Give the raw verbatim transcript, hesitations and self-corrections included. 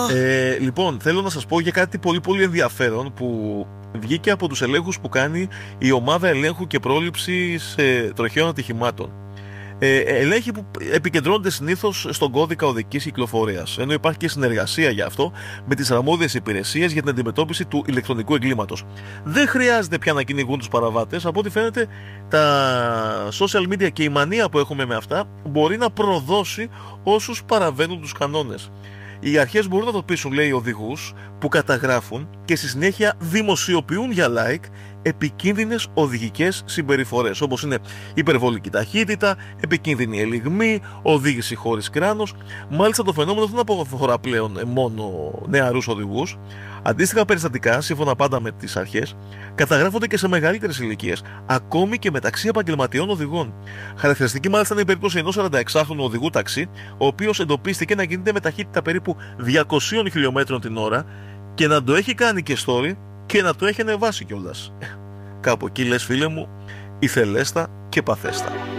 Ε, λοιπόν, θέλω να σας πω για κάτι πολύ πολύ ενδιαφέρον που βγήκε από τους ελέγχους που κάνει η ομάδα ελέγχου και πρόληψης ε, τροχαίων ατυχημάτων. Ε, ελέγχοι που επικεντρώνονται συνήθως στον κώδικα οδικής κυκλοφορίας, ενώ υπάρχει και συνεργασία για αυτό με τις αρμόδιες υπηρεσίες για την αντιμετώπιση του ηλεκτρονικού εγκλήματος. Δεν χρειάζεται πια να κυνηγούν τους παραβάτες. Από ό,τι φαίνεται, τα social media και η μανία που έχουμε με αυτά μπορεί να προδώσει όσους παραβαίνουν τους κανόνες. Οι αρχές μπορούν να το πείσουν, λέει, οδηγούς που καταγράφουν και στη συνέχεια δημοσιοποιούν για like επικίνδυνες οδηγικές συμπεριφορές, όπως είναι υπερβολική ταχύτητα, επικίνδυνη ελιγμή, οδήγηση χωρίς κράνος. Μάλιστα, το φαινόμενο δεν αφορά πλέον μόνο νεαρούς οδηγούς. Αντίστοιχα περιστατικά, σύμφωνα πάντα με τις αρχές, καταγράφονται και σε μεγαλύτερες ηλικίες, ακόμη και μεταξύ επαγγελματιών οδηγών. Χαρακτηριστική μάλιστα είναι η περίπτωση ενός σαρανταεξάχρονου οδηγού ταξί, ο οποίος εντοπίστηκε να κινείται με ταχύτητα περίπου διακόσια χιλιόμετρα την ώρα και να το έχει κάνει και story και να το έχει ανεβάσει κιόλας. Κάπου εκεί λες, φίλε μου, ηθελέστα και παθέστα.